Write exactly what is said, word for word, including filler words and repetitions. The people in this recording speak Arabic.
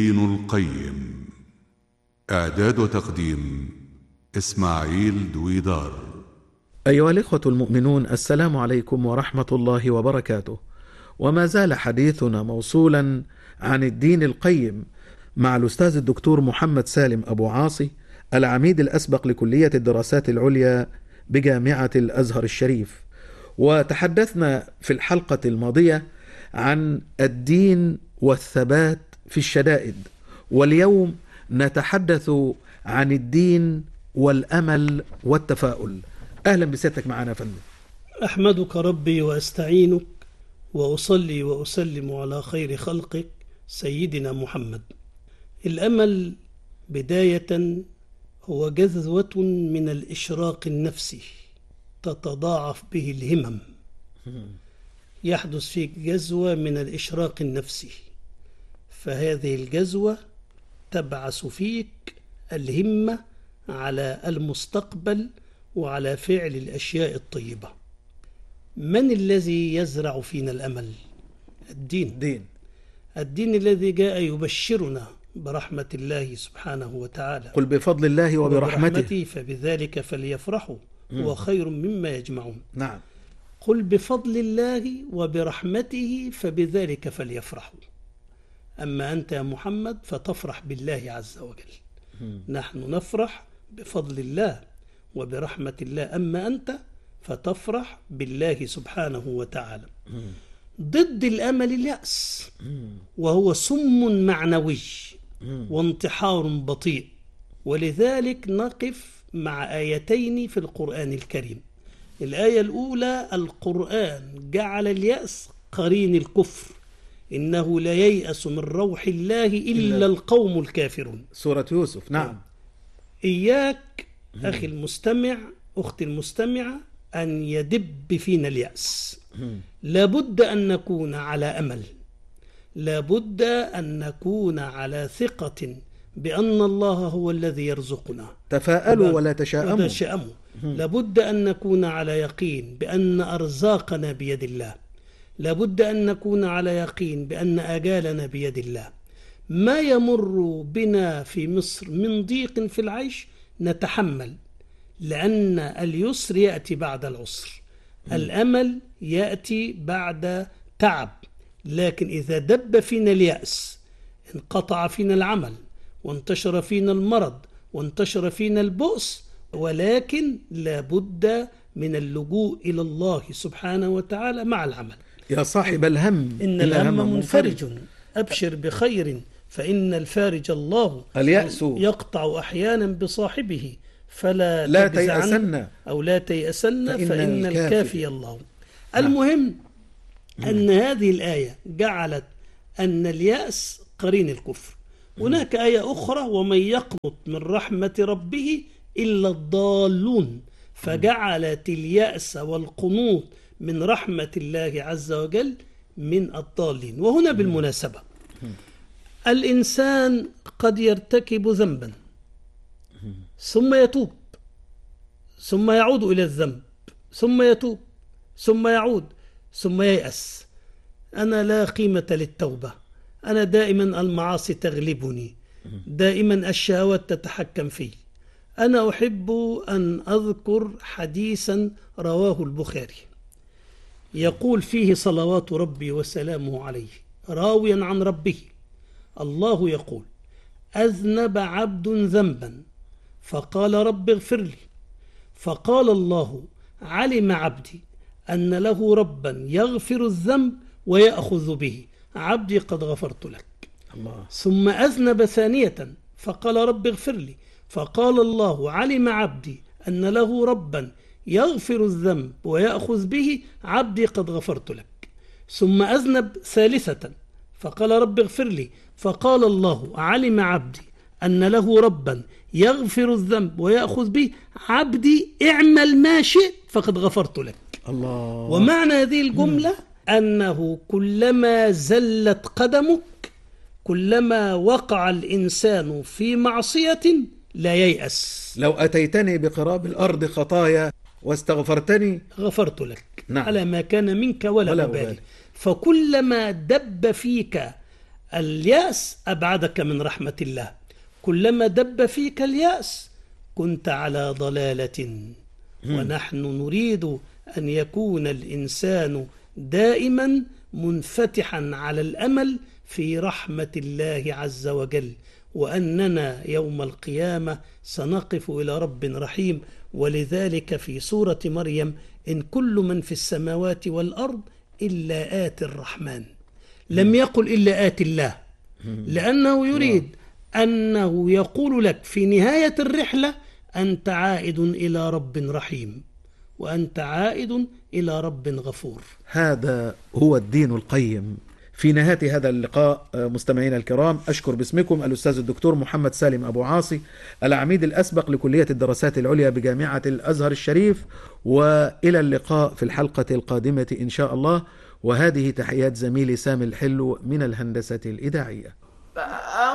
الدين القيم. إعداد وتقديم إسماعيل دويدار. أيها الإخوة المؤمنون، السلام عليكم ورحمة الله وبركاته. وما زال حديثنا موصولا عن الدين القيم مع الأستاذ الدكتور محمد سالم أبو عاصي، العميد الأسبق لكلية الدراسات العليا بجامعة الأزهر الشريف. وتحدثنا في الحلقة الماضية عن الدين والثبات في الشدائد، واليوم نتحدث عن الدين والأمل والتفاؤل. أهلا بسيادتك معنا يا فندم. أحمدك ربي وأستعينك وأصلي وأسلم على خير خلقك سيدنا محمد. الأمل بداية هو جذوة من الإشراق النفسي تتضاعف به الهمم. يحدث فيك جذوة من الإشراق النفسي، فهذه الجذوة تبعث فيك الهمة على المستقبل وعلى فعل الأشياء الطيبة. من الذي يزرع فينا الأمل؟ الدين. دين. الدين الذي جاء يبشرنا برحمة الله سبحانه وتعالى. قل بفضل الله وبرحمته فبذلك فليفرحوا هو خير مما يجمعون. نعم. قل بفضل الله وبرحمته فبذلك فليفرحوا. أما أنت يا محمد فتفرح بالله عز وجل. مم. نحن نفرح بفضل الله وبرحمة الله، أما أنت فتفرح بالله سبحانه وتعالى. مم. ضد الأمل اليأس، وهو سم معنوي وانتحار بطيء. ولذلك نقف مع آيتين في القرآن الكريم. الآية الأولى: القرآن جعل اليأس قرين الكفر، إنه لا ييأس من روح الله إلا القوم الكافرون. سورة يوسف. نعم. إياك أخي المستمع، أختي المستمعة، أن يدب فينا اليأس. لابد أن نكون على أمل، لابد أن نكون على ثقة بأن الله هو الذي يرزقنا. تفاءلوا ولا تشاءموا. تشاءموا. لابد أن نكون على يقين بأن أرزاقنا بيد الله، لابد أن نكون على يقين بأن آجالنا بيد الله. ما يمر بنا في مصر من ضيق في العيش نتحمل، لأن اليسر يأتي بعد العسر. م. الأمل يأتي بعد تعب. لكن إذا دب فينا اليأس، انقطع فينا العمل، وانتشر فينا المرض، وانتشر فينا البؤس. ولكن لابد من اللجوء إلى الله سبحانه وتعالى مع العمل. يا صاحب الهم إن الهم منفرج، أبشر بخير فإن الفارج الله. اليأس يقطع أحيانا بصاحبه، فلا لا تيأسن أو لا تيأسن فإن, فإن الكافي, الكافي الله. نعم. المهم أن هذه الآية جعلت أن اليأس قرين الكفر. هناك آية أخرى: ومن يقنط من رحمة ربه إلا الضالون، فجعلت اليأس والقنوط من رحمة الله عز وجل من الضالين. وهنا بالمناسبة الإنسان قد يرتكب ذنبا ثم يتوب، ثم يعود إلى الذنب، ثم يتوب، ثم يعود، ثم ييأس. أنا لا قيمة للتوبة، أنا دائما المعاصي تغلبني، دائما الشهوات تتحكم في. أنا أحب أن أذكر حديثا رواه البخاري، يقول فيه صلوات ربي وسلامه عليه راويا عن ربه: الله يقول: أذنب عبد ذنبا فقال رب اغفر لي، فقال الله: علم عبدي أن له ربا يغفر الذنب ويأخذ به، عبدي قد غفرت لك. الله. ثم أذنب ثانية فقال رب اغفر لي، فقال الله: علم عبدي أن له ربا يغفر الذنب ويأخذ به، عبدي قد غفرت لك. ثم أذنب ثالثة فقال رب اغفر لي، فقال الله: علم عبدي أن له ربا يغفر الذنب ويأخذ به، عبدي اعمل ما شئت فقد غفرت لك. الله. ومعنى هذه الجملة أنه كلما زلت قدمك، كلما وقع الإنسان في معصية، لا ييأس. لو أتيتني بقراب الأرض خطايا واستغفرتني غفرت لك. نعم. على ما كان منك ولا, ولا أبالي. فكلما دب فيك اليأس أبعدك من رحمة الله. كلما دب فيك اليأس كنت على ضلالة. ونحن نريد أن يكون الإنسان دائما منفتحا على الأمل في رحمة الله عز وجل، وأننا يوم القيامة سنقف إلى رب رحيم. ولذلك في سورة مريم: إن كل من في السماوات والأرض إلا آتي الرحمن. لم يقل إلا آتي الله، لأنه يريد أنه يقول لك في نهاية الرحلة: أنت عائد إلى رب رحيم، وأنت عائد إلى رب غفور. هذا هو الدين القيم. في نهاية هذا اللقاء مستمعينا الكرام، أشكر باسمكم الأستاذ الدكتور محمد سالم أبو عاصي، العميد الأسبق لكلية الدراسات العليا بجامعة الأزهر الشريف، وإلى اللقاء في الحلقة القادمة إن شاء الله. وهذه تحيات زميلي سامي الحلو من الهندسة الإذاعية.